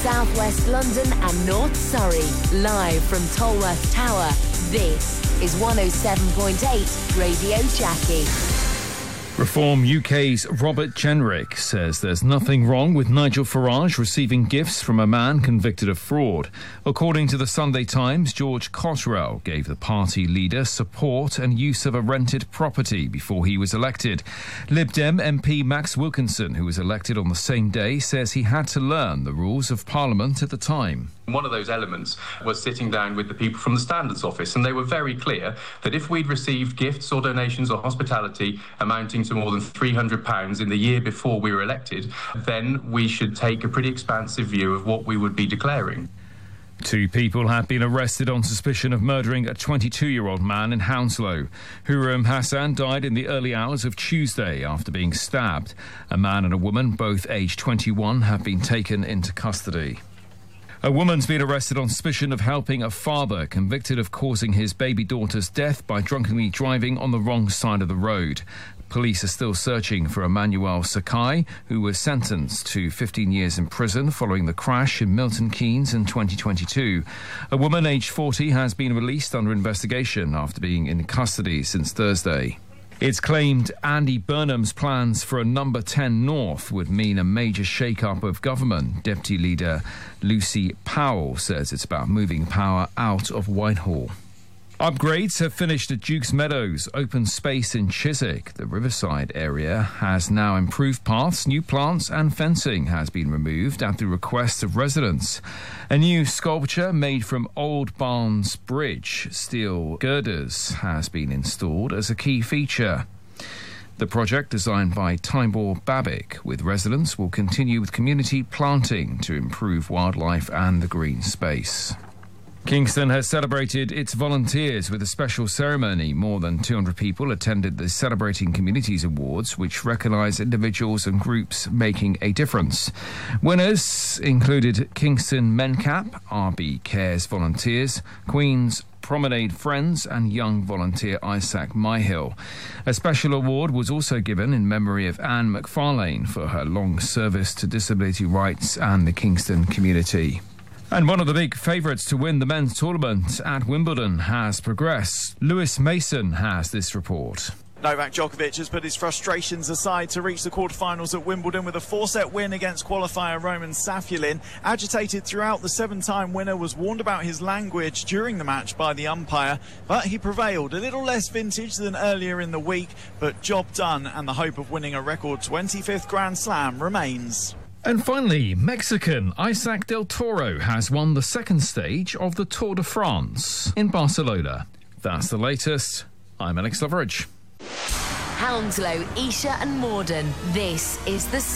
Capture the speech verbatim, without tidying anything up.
South West London and North Surrey. Live from Tolworth Tower, this is one oh seven point eight Radio Jackie. Reform U K's Robert Jenrick says there's nothing wrong with Nigel Farage receiving gifts from a man convicted of fraud. According to the Sunday Times, George Cotterell gave the party leader support and use of a rented property before he was elected. Lib Dem M P Max Wilkinson, who was elected on the same day, says he had to learn the rules of Parliament at the time. One of those elements was sitting down with the people from the Standards Office, and they were very clear that if we'd received gifts or donations or hospitality amounting to more than three hundred pounds in the year before we were elected, then we should take a pretty expansive view of what we would be declaring. Two people have been arrested on suspicion of murdering a twenty-two-year-old man in Hounslow. Hurrem Hassan died in the early hours of Tuesday after being stabbed. A man and a woman, both aged twenty-one, have been taken into custody. A woman's been arrested on suspicion of helping a father convicted of causing his baby daughter's death by drunkenly driving on the wrong side of the road. Police are still searching for Emmanuel Sakai, who was sentenced to fifteen years in prison following the crash in Milton Keynes in twenty twenty-two. A woman aged forty has been released under investigation after being in custody since Thursday. It's claimed Andy Burnham's plans for a number ten North would mean a major shake-up of government. Deputy Leader Lucy Powell says it's about moving power out of Whitehall. Upgrades have finished at Duke's Meadows open space in Chiswick. The Riverside area has now improved paths, new plants and fencing has been removed at the request of residents. A new sculpture made from Old Barnes Bridge steel girders has been installed as a key feature. The project, designed by Tibor Babic with residents, will continue with community planting to improve wildlife and the green space. Kingston has celebrated its volunteers with a special ceremony. More than two hundred people attended the Celebrating Communities Awards, which recognise individuals and groups making a difference. Winners included Kingston Mencap, R B Cares Volunteers, Queen's Promenade Friends and young volunteer Isaac Myhill. A special award was also given in memory of Anne McFarlane for her long service to disability rights and the Kingston community. And one of the big favourites to win the men's tournament at Wimbledon has progressed. Lewis Mason has this report. Novak Djokovic has put his frustrations aside to reach the quarterfinals at Wimbledon with a four-set win against qualifier Roman Safulin. Agitated throughout, the seven-time winner was warned about his language during the match by the umpire, but he prevailed. A little less vintage than earlier in the week, but job done, and the hope of winning a record twenty-fifth Grand Slam remains. And finally, Mexican Isaac Del Toro has won the second stage of the Tour de France in Barcelona. That's the latest. I'm Alex Loveridge. Hounslow, Esher and Morden. This is the